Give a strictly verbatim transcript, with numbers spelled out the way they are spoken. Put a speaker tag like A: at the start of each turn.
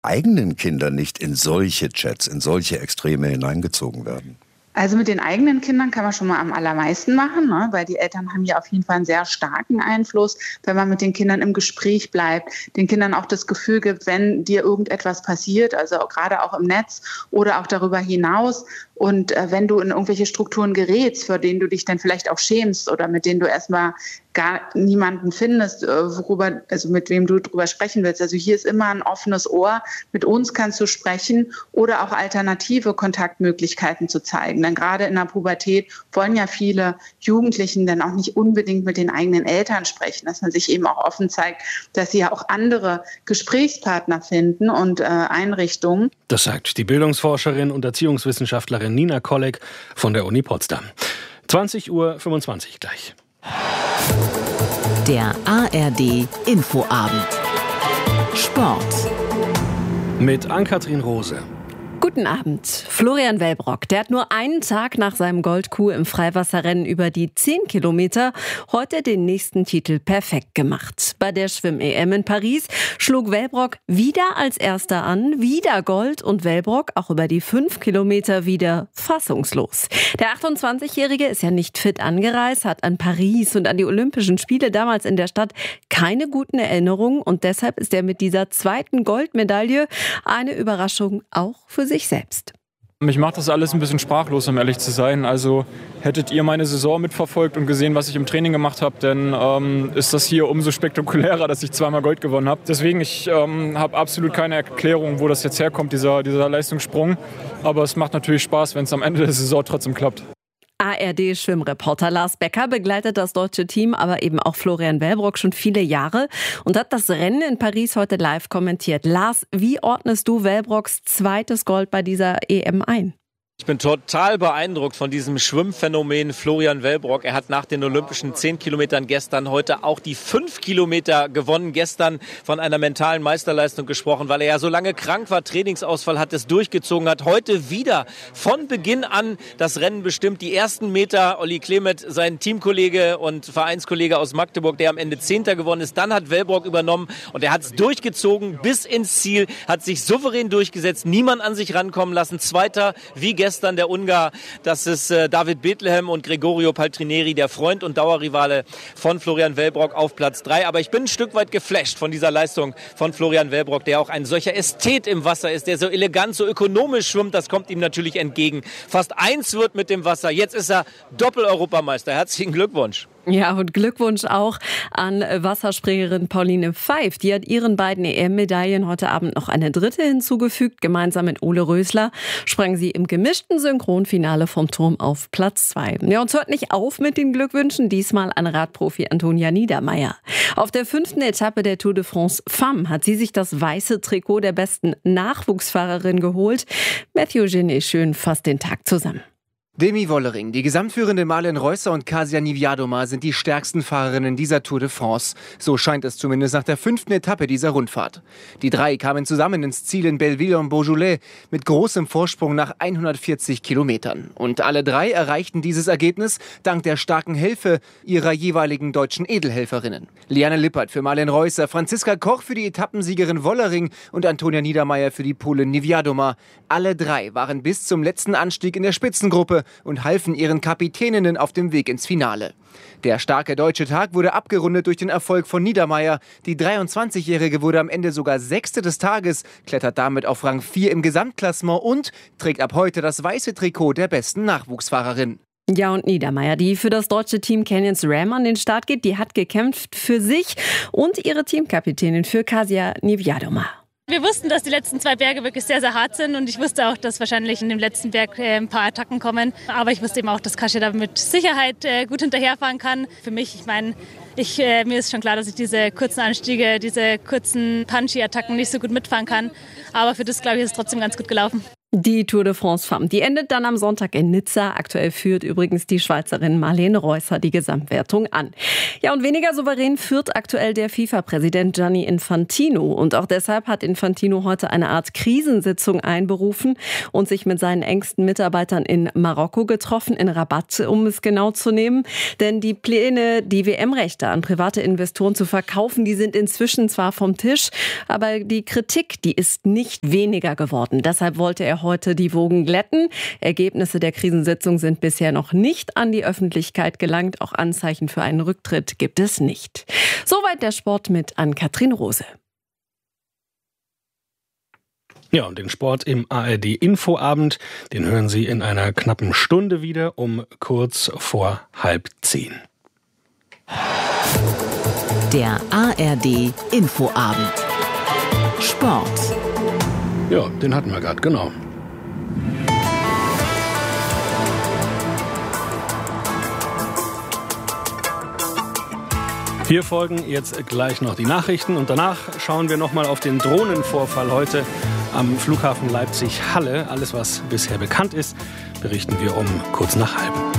A: eigenen Kinder nicht in solche Chats, in solche Extreme hineingezogen werden?
B: Also mit den eigenen Kindern kann man schon mal am allermeisten machen, ne? Weil die Eltern haben ja auf jeden Fall einen sehr starken Einfluss, wenn man mit den Kindern im Gespräch bleibt, den Kindern auch das Gefühl gibt, wenn dir irgendetwas passiert, also auch, gerade auch im Netz oder auch darüber hinaus, und äh, wenn du in irgendwelche Strukturen gerätst, für denen du dich dann vielleicht auch schämst oder mit denen du erstmal gar niemanden findest, äh, worüber, also mit wem du drüber sprechen willst. Also hier ist immer ein offenes Ohr. Mit uns kannst du sprechen oder auch alternative Kontaktmöglichkeiten zu zeigen. Denn gerade in der Pubertät wollen ja viele Jugendlichen dann auch nicht unbedingt mit den eigenen Eltern sprechen, dass man sich eben auch offen zeigt, dass sie ja auch andere Gesprächspartner finden und äh, Einrichtungen.
C: Das sagt die Bildungsforscherin und Erziehungswissenschaftlerin Nina Kolleg von der Uni Potsdam. zwanzig Uhr fünfundzwanzig gleich.
D: Der A R D Infoabend. Sport.
C: Mit Ann-Kathrin Rose.
E: Guten Abend. Florian Wellbrock, der hat nur einen Tag nach seinem Goldkuh im Freiwasserrennen über die zehn Kilometer heute den nächsten Titel perfekt gemacht. Bei der Schwimm-E M in Paris schlug Wellbrock wieder als Erster an, wieder Gold, und Wellbrock auch über die fünf Kilometer wieder fassungslos. Der achtundzwanzigjährige ist ja nicht fit angereist, hat an Paris und an die Olympischen Spiele damals in der Stadt keine guten Erinnerungen, und deshalb ist er mit dieser zweiten Goldmedaille eine Überraschung auch für sich selbst.
F: Mich macht das alles ein bisschen sprachlos, um ehrlich zu sein. Also hättet ihr meine Saison mitverfolgt und gesehen, was ich im Training gemacht habe, dann ähm, ist das hier umso spektakulärer, dass ich zweimal Gold gewonnen habe. Deswegen, ich ähm, habe absolut keine Erklärung, wo das jetzt herkommt, dieser, dieser Leistungssprung. Aber es macht natürlich Spaß, wenn es am Ende der Saison trotzdem klappt.
E: A R D-Schwimmreporter Lars Becker begleitet das deutsche Team, aber eben auch Florian Wellbrock schon viele Jahre und hat das Rennen in Paris heute live kommentiert. Lars, wie ordnest du Wellbrocks zweites Gold bei dieser E M ein?
G: Ich bin total beeindruckt von diesem Schwimmphänomen Florian Wellbrock. Er hat nach den Olympischen zehn Kilometern gestern heute auch die fünf Kilometer gewonnen. Gestern von einer mentalen Meisterleistung gesprochen, weil er ja so lange krank war, Trainingsausfall hat, es durchgezogen hat. Heute wieder von Beginn an das Rennen bestimmt. Die ersten Meter, Olli Klemet, sein Teamkollege und Vereinskollege aus Magdeburg, der am Ende Zehnter gewonnen ist. Dann hat Wellbrock übernommen und er hat es durchgezogen bis ins Ziel, hat sich souverän durchgesetzt, niemand an sich rankommen lassen. Zweiter, wie gestern. Gestern der Ungar, das ist äh, David Bethlehem und Gregorio Paltrineri, der Freund und Dauerrivale von Florian Wellbrock, auf Platz drei. Aber ich bin ein Stück weit geflasht von dieser Leistung von Florian Wellbrock, der auch ein solcher Ästhet im Wasser ist, der so elegant, so ökonomisch schwimmt. Das kommt ihm natürlich entgegen. Fast eins wird mit dem Wasser. Jetzt ist er Doppel-Europameister. Herzlichen Glückwunsch.
E: Ja, und Glückwunsch auch an Wasserspringerin Pauline Pfeif. Die hat ihren beiden E M-Medaillen heute Abend noch eine dritte hinzugefügt. Gemeinsam mit Ole Rösler sprang sie im gemischten Synchronfinale vom Turm auf Platz zwei. Ja, und es hört nicht auf mit den Glückwünschen. Diesmal an Radprofi Antonia Niedermeier. Auf der fünften Etappe der Tour de France Femme hat sie sich das weiße Trikot der besten Nachwuchsfahrerin geholt. Mathieu Genet schön fasst den Tag zusammen.
H: Demi Wollering, die gesamtführende Malin Reusser und Kasia Niewiadoma sind die stärksten Fahrerinnen dieser Tour de France. So scheint es zumindest nach der fünften Etappe dieser Rundfahrt. Die drei kamen zusammen ins Ziel in Belleville-en-Beaujolais mit großem Vorsprung nach hundertvierzig Kilometern. Und alle drei erreichten dieses Ergebnis dank der starken Hilfe ihrer jeweiligen deutschen Edelhelferinnen. Liane Lippert für Malin Reusser, Franziska Koch für die Etappensiegerin Wollering und Antonia Niedermeier für die Polin Niewiadoma. Alle drei waren bis zum letzten Anstieg in der Spitzengruppe und halfen ihren Kapitäninnen auf dem Weg ins Finale. Der starke deutsche Tag wurde abgerundet durch den Erfolg von Niedermeier. Die dreiundzwanzigjährige wurde am Ende sogar Sechste des Tages, klettert damit auf Rang vier im Gesamtklassement und trägt ab heute das weiße Trikot der besten Nachwuchsfahrerin.
E: Ja, und Niedermeier, die für das deutsche Team Canyon SRAM an den Start geht, die hat gekämpft für sich und ihre Teamkapitänin für Kasia Niewiadoma.
I: Wir wussten, dass die letzten zwei Berge wirklich sehr, sehr hart sind und ich wusste auch, dass wahrscheinlich in dem letzten Berg ein paar Attacken kommen. Aber ich wusste eben auch, dass Kasia da mit Sicherheit gut hinterherfahren kann. Für mich, ich meine, ich, äh, mir ist schon klar, dass ich diese kurzen Anstiege, diese kurzen Punchy-Attacken nicht so gut mitfahren kann. Aber für das, glaube ich, ist es trotzdem ganz gut gelaufen.
E: Die Tour de France Femme, die endet dann am Sonntag in Nizza. Aktuell führt übrigens die Schweizerin Marlene Reusser die Gesamtwertung an. Ja, und weniger souverän führt aktuell der FIFA-Präsident Gianni Infantino. Und auch deshalb hat Infantino heute eine Art Krisensitzung einberufen und sich mit seinen engsten Mitarbeitern in Marokko getroffen, in Rabat, um es genau zu nehmen. Denn die Pläne, die W M-Rechte an private Investoren zu verkaufen, die sind inzwischen zwar vom Tisch, aber die Kritik, die ist nicht weniger geworden. Deshalb wollte er heute die Wogen glätten. Ergebnisse der Krisensitzung sind bisher noch nicht an die Öffentlichkeit gelangt. Auch Anzeichen für einen Rücktritt gibt es nicht. Soweit der Sport mit Ann-Kathrin Rose.
C: Ja, und den Sport im A R D-Infoabend, den hören Sie in einer knappen Stunde wieder um kurz vor halb zehn.
D: Der A R D-Infoabend. Sport.
C: Ja, den hatten wir gerade, genau. Hier folgen jetzt gleich noch die Nachrichten und danach schauen wir nochmal auf den Drohnenvorfall heute am Flughafen Leipzig-Halle. Alles, was bisher bekannt ist, berichten wir um kurz nach halb.